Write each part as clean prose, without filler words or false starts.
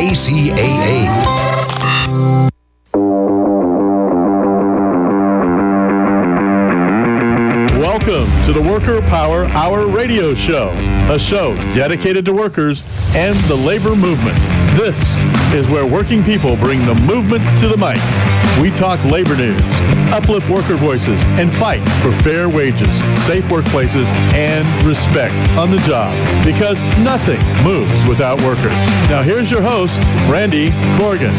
KCAA. Welcome to the Worker Power Hour radio show, a show dedicated to workers and the labor movement. This is where working people bring the movement to the mic. We talk labor news, uplift worker voices, and fight for fair wages, safe workplaces, and respect on the job, because nothing moves without workers. Now here's your host, Randy Corrigan.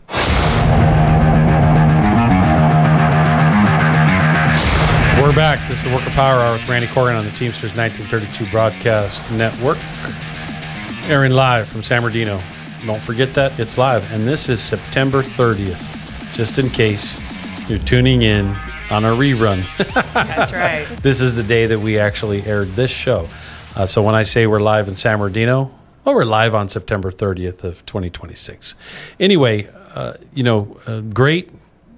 We're back. This is the Worker Power Hour with Randy Corrigan on the Teamsters 1932 Broadcast Network. Airing live from San Bernardino. Don't forget that it's live. And this is September 30th, just in case you're tuning in on a rerun. That's right. This is the day that we actually aired this show. So when I say we're live in San Bernardino, well, we're live on September 30th of 2026. Anyway, great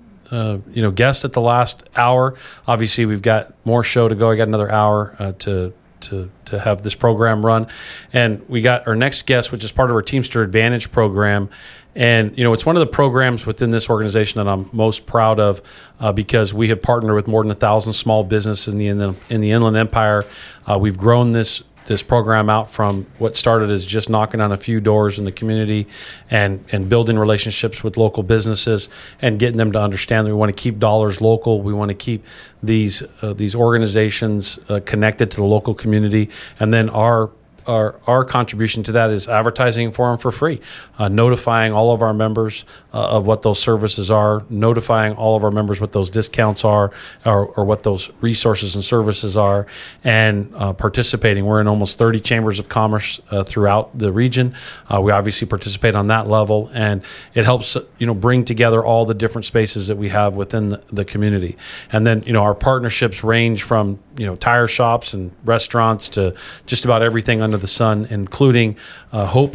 guest at the last hour. Obviously, we've got more show to go. I got another hour to have this program run, and we got our next guest, which is part of our Teamster Advantage program. And it's one of the programs within this organization that I'm most proud of because we have partnered with more than 1,000 small businesses in the Inland Empire. We've grown this program out from what started as just knocking on a few doors in the community and building relationships with local businesses and getting them to understand that we want to keep dollars local. We want to keep these organizations connected to the local community. And then our contribution to that is advertising for them for free, notifying all of our members of what those services are, notifying all of our members what those discounts are or what those resources and services are, and participating. We're in almost 30 chambers of commerce throughout the region. We obviously participate on that level, and it helps bring together all the different spaces that we have within the community. And then our partnerships range from tire shops and restaurants to just about everything under the sun, including Hope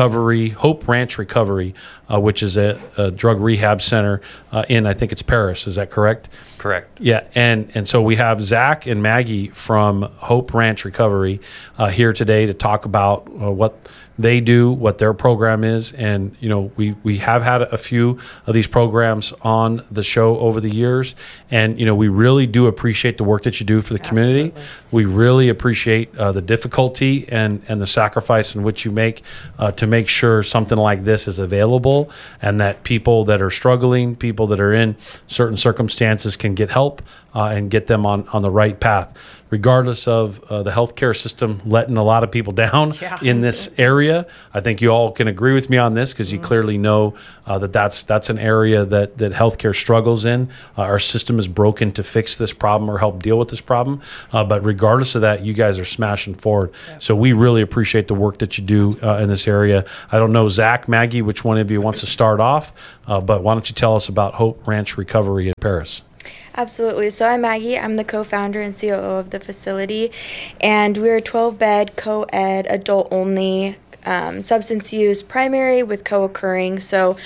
Ranch Recovery, which is a drug rehab center in, I think it's Paris. Is that correct? Correct. Yeah, and so we have Zach and Maggie from Hope Ranch Recovery here today to talk about what they do, what their program is, and we have had a few of these programs on the show over the years, and we really do appreciate the work that you do for the community. Absolutely. We really appreciate the difficulty and the sacrifice in which you make to make sure something like this is available, and that people that are struggling, people that are in certain circumstances can get help and get them on the right path, regardless of the healthcare system letting a lot of people down in this area. I think you all can agree with me on this because you clearly know that's an area that healthcare struggles in. Our system is broken to fix this problem or help deal with this problem. But regardless of that, you guys are smashing forward. Yeah. So we really appreciate the work that you do in this area. I don't know, Zach, Maggie, which one of you wants to start off, but why don't you tell us about Hope Ranch Recovery in Paris? Absolutely. So I'm Maggie. I'm the co-founder and COO of the facility, and we're a 12-bed co-ed, adult-only, substance use primary with co-occurring. So,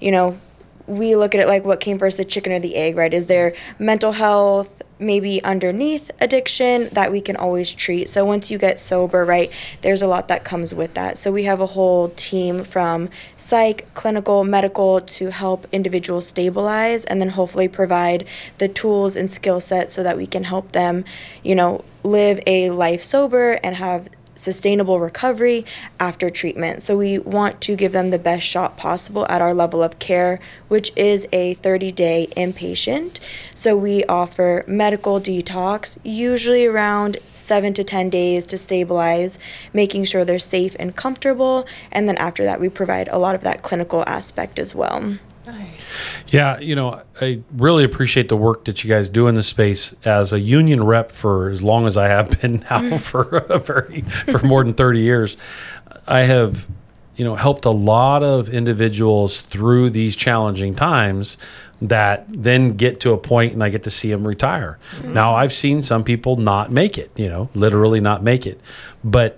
we look at it like what came first, the chicken or the egg, right? Is there mental health, maybe underneath addiction that we can always treat? So once you get sober, right, there's a lot that comes with that. So we have a whole team from psych, clinical, medical to help individuals stabilize and then hopefully provide the tools and skill set so that we can help them, live a life sober and have sustainable recovery after treatment. So we want to give them the best shot possible at our level of care, which is a 30-day inpatient. So we offer medical detox, usually around 7 to 10 days to stabilize, making sure they're safe and comfortable. And then after that, we provide a lot of that clinical aspect as well. Nice. Yeah, I really appreciate the work that you guys do in this space. As a union rep for as long as I have been now, for more than 30 years, I have, helped a lot of individuals through these challenging times that then get to a point and I get to see them retire. Mm-hmm. Now, I've seen some people not make it, literally not make it. But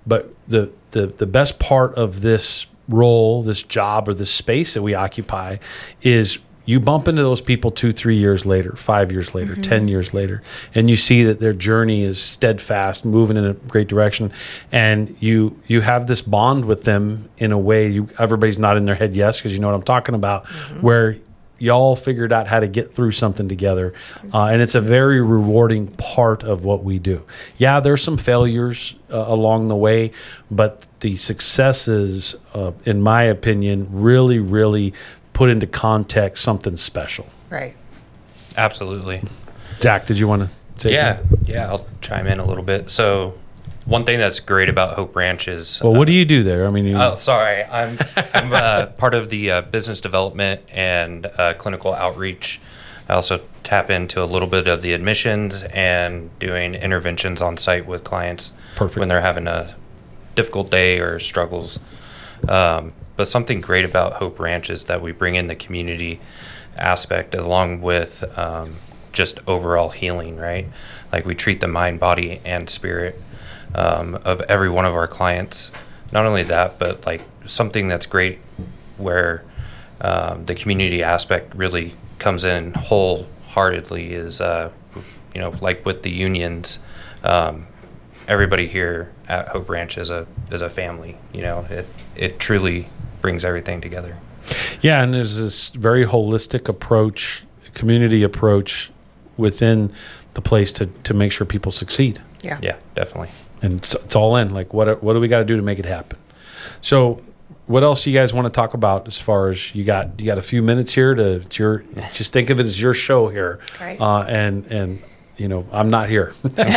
the best part of this role, this job, or this space that we occupy is you bump into those people 2-3 years later, 5 years later, 10 years later, and you see that their journey is steadfast, moving in a great direction, and you have this bond with them in a way. Everybody's nodding their head yes, because you know what I'm talking about, where y'all figured out how to get through something together, and it's a very rewarding part of what we do. Yeah, there's some failures along the way, but the successes, in my opinion, really, really put into context something special. Right. Absolutely. Zach, did you want to say something? Yeah, I'll chime in a little bit. So one thing that's great about Hope Ranch is... Well, what do you do there? I mean, sorry. I'm part of the business development and clinical outreach. I also tap into a little bit of the admissions and doing interventions on site with clients when they're having a difficult day or struggles. But something great about Hope Ranch is that we bring in the community aspect along with just overall healing, right? Like we treat the mind, body, and spirit of every one of our clients. Not only that, but like something that's great where the community aspect really comes in wholeheartedly is, like with the unions, everybody here at Hope Ranch is a family. It truly brings everything together. Yeah, and there's this very holistic approach, community approach within the place to make sure people succeed. Yeah, definitely. And it's all in. Like, what do we got to do to make it happen? So, what else do you guys want to talk about? As far as you got a few minutes here just think of it as your show here, right? And I'm not here.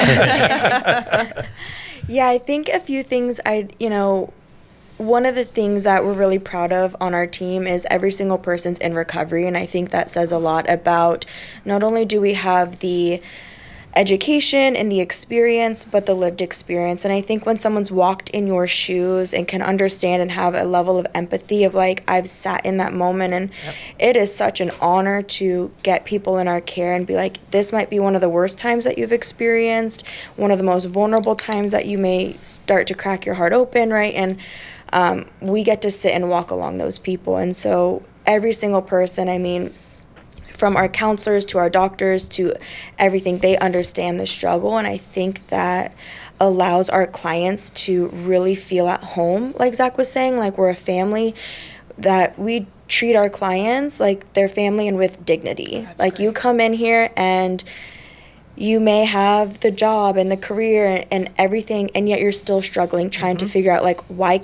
Yeah, I think a few things one of the things that we're really proud of on our team is every single person's in recovery, and I think that says a lot about not only do we have the education and the experience, but the lived experience. And I think when someone's walked in your shoes and can understand and have a level of empathy of like, I've sat in that moment, and it is such an honor to get people in our care and be like, this might be one of the worst times that you've experienced, one of the most vulnerable times that you may start to crack your heart open, right? And we get to sit and walk along those people. And so every single person, from our counselors to our doctors to everything, they understand the struggle. And I think that allows our clients to really feel at home, like Zach was saying, like we're a family, that we treat our clients like their family and with dignity. That's like great. You come in here and you may have the job and the career and everything, and yet you're still struggling, trying to figure out like, why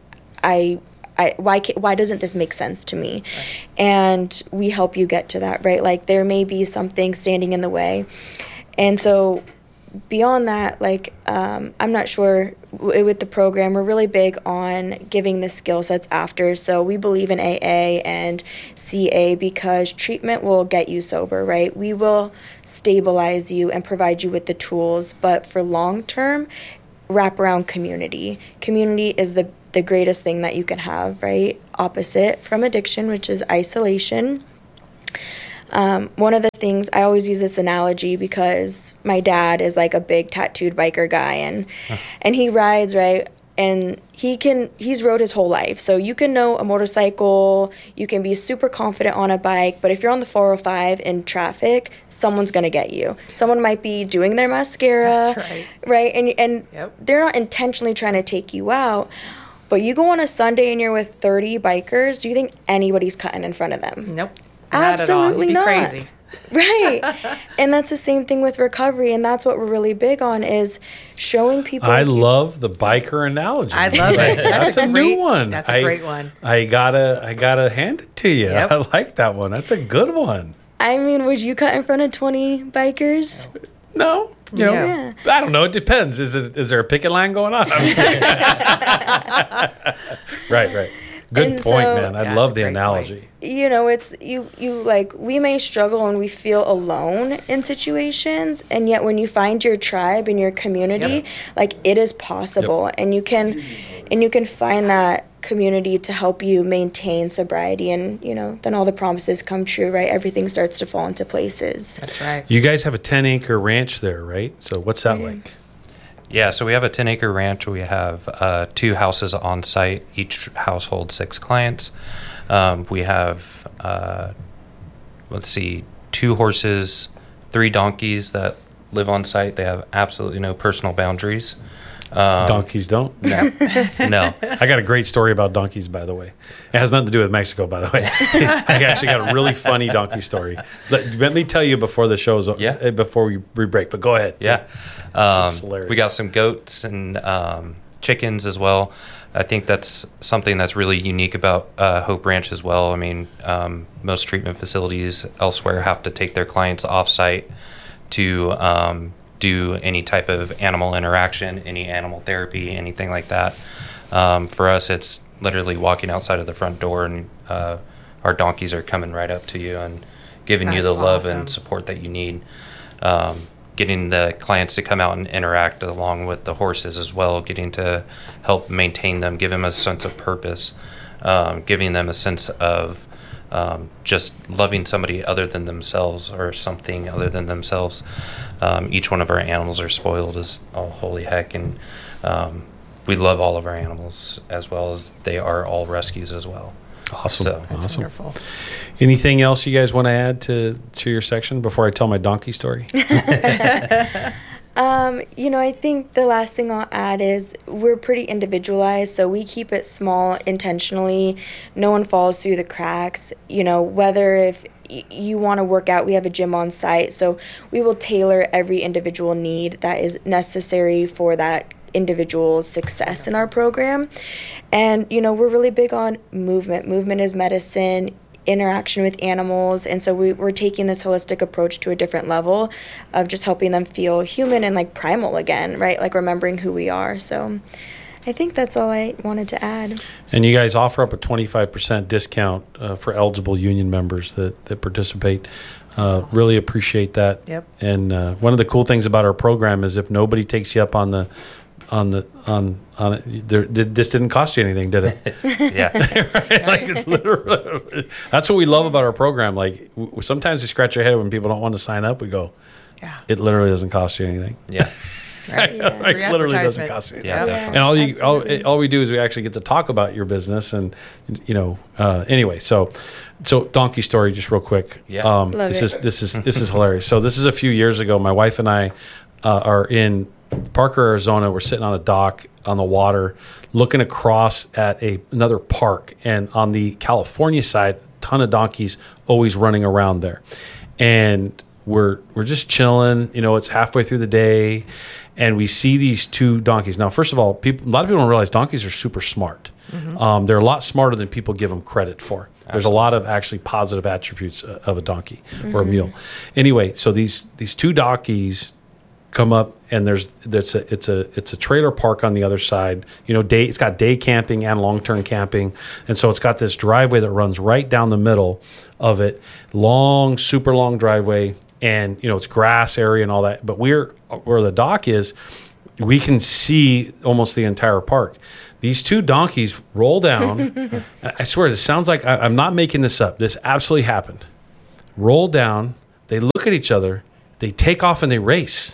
doesn't this make sense to me? Right. And we help you get to that, right? Like there may be something standing in the way. And so beyond that, like I'm not sure with the program, we're really big on giving the skill sets after. So we believe in AA and CA because treatment will get you sober, right? We will stabilize you and provide you with the tools. But for long-term, wraparound community. Community is the greatest thing that you can have, right? Opposite from addiction, which is isolation. One of the things, I always use this analogy because my dad is like a big tattooed biker guy and he rides, right? And he's rode his whole life. So you can know a motorcycle, you can be super confident on a bike, but if you're on the 405 in traffic, someone's going to get you. Someone might be doing their mascara, that's right? And they're not intentionally trying to take you out. But you go on a Sunday and you're with 30 bikers, do you think anybody's cutting in front of them? Nope. Absolutely not. Crazy. Right. And that's the same thing with recovery, and that's what we're really big on is showing people. I love the biker analogy. I love it. That's a new one. That's a great one. I gotta hand it to you. Yep. I like that one. That's a good one. Would you cut in front of 20 bikers? No. I don't know. It depends. Is there a picket line going on? I'm just kidding. Right. Good point, man. I love the analogy. Point. It's you like we may struggle and we feel alone in situations, and yet when you find your tribe and your community, like it is possible, and you can find that community to help you maintain sobriety, and then all the promises come true, right? Everything starts to fall into places. That's right. You guys have a 10-acre ranch there, right? So what's that like? Yeah, so we have a 10-acre ranch. We have 2 houses on site. Each house holds 6 clients. We have let's see, 2 horses, 3 donkeys that live on site. They have absolutely no personal boundaries. Donkeys don't? No. No. I got a great story about donkeys, by the way. It has nothing to do with Mexico, by the way. I actually got a really funny donkey story. Let me tell you before the show's before we break, but go ahead. Yeah. It's hilarious. We got some goats and chickens as well. I think that's something that's really unique about Hope Ranch as well. I mean, most treatment facilities elsewhere have to take their clients off-site to do any type of animal interaction, any animal therapy, anything like that. For us, it's literally walking outside of the front door, and our donkeys are coming right up to you and giving you the love and support that you need. Getting the clients to come out and interact along with the horses as well, getting to help maintain them, give them a sense of purpose, giving them a sense of just loving somebody other than themselves or something other than themselves. Each one of our animals are spoiled as holy heck, and we love all of our animals as well as they are all rescues as well. Awesome. So, awesome. Wonderful. Anything else you guys want to add to your section before I tell my donkey story? I think the last thing I'll add is we're pretty individualized, so we keep it small intentionally. No one falls through the cracks. Whether if you want to work out, we have a gym on site, so we will tailor every individual need that is necessary for that individual's success in our program. And, we're really big on movement. Movement is medicine, interaction with animals, and so we're taking this holistic approach to a different level of just helping them feel human and like primal again, right? Like remembering who we are. So I think that's all I wanted to add. And you guys offer up a 25% discount for eligible union members that participate. Really appreciate that. Yep. And one of the cool things about our program is if nobody takes you up on it, this didn't cost you anything, did it? Yeah. Right? Like, literally, that's what we love about our program. Like sometimes we scratch our head when people don't want to sign up. We go, Yeah. it literally doesn't cost you anything. Yeah. Right. Yeah. Like, Free literally doesn't advertisement. cost you anything. Yeah. Yeah. And all we do is we actually get to talk about your business, and anyway. So donkey story, just real quick. Yeah. Love this it. is hilarious. So this is a few years ago. My wife and I are in Parker, Arizona. We're sitting on a dock on the water, looking across at another park, and on the California side, a ton of donkeys always running around there, and we're just chilling. It's halfway through the day. And we see these 2 donkeys. Now, first of all, a lot of people don't realize donkeys are super smart. Mm-hmm. They're a lot smarter than people give them credit for. There's a lot of actually positive attributes of a donkey or a mule. Anyway, so these 2 donkeys come up, and it's a trailer park on the other side. It's got day camping and long-term camping, and so it's got this driveway that runs right down the middle of it. Super long driveway. And, it's grass area and all that. But where the dock is, we can see almost the entire park. These 2 donkeys roll down. I swear, this sounds like I'm not making this up. This absolutely happened. Roll down. They look at each other. They take off and they race.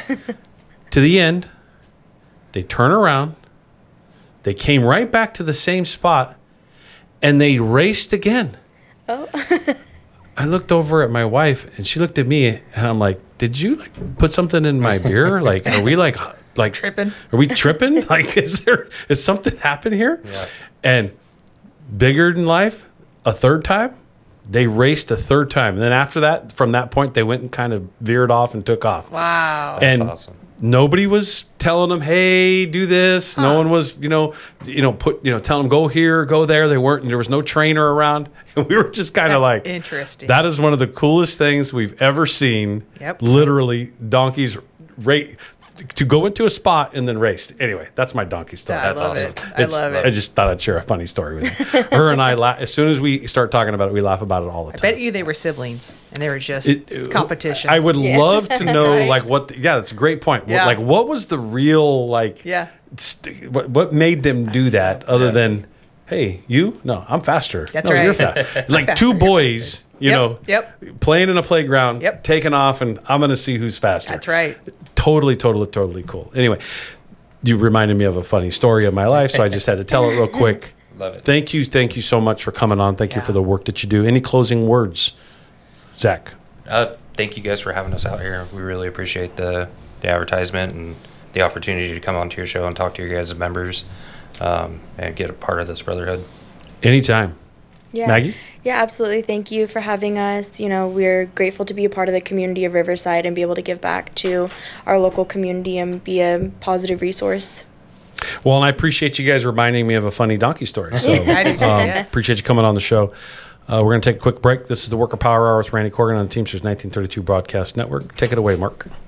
To the end. They turn around. They came right back to the same spot. And they raced again. Oh. I looked over at my wife, and she looked at me, and I'm like, "Did you put something in my beer? Like, are we like Tripping? Are we tripping? Like, is something happen here?" Yeah. And bigger than life, a third time, they raced a third time, and then after that, from that point, they went and kind of veered off and took off. Wow. And That's awesome. nobody was telling them, "Hey, do this." No one was, telling them, "Go here, go there." They weren't. There was no trainer around, and we were just kind of like, interesting. That is one of the coolest things we've ever seen. Yep. Literally, donkeys to go into a spot and then race. Anyway, that's my donkey story. I That's love awesome. it. I love it. I just thought I'd share a funny story with you. Her and I, as soon as we start talking about it, we laugh about it all the I time. bet you they were siblings and they were just competition. I would love to know, Right? like, that's a great point. Yeah. Like, what was the real, like, Yeah. what made them do that so other than, "Hey, you? No, I'm faster." That's no, right. You're fast. Like faster. 2 boys, Yep. playing in a playground, Yep. taking off, and I'm going to see who's faster. That's right. Totally cool. Anyway, you reminded me of a funny story of my life, so I just had to tell it real quick. Love it. Thank you so much for coming on. Thank you for the work that you do. Any closing words? Zach. Thank you guys for having us out here. We really appreciate the advertisement and the opportunity to come onto your show and talk to your guys' members and get a part of this brotherhood. Anytime. Yeah. Maggie? Yeah, absolutely. Thank you for having us. You know, we're grateful to be a part of the community of Riverside and be able to give back to our local community and be a positive resource. Well, and I appreciate you guys reminding me of a funny donkey story. So I do too, yes. appreciate you coming on the show. We're going to take a quick break. This is the Worker Power Hour with Randy Corgan on the Teamsters 1932 Broadcast Network. Take it away, Mark.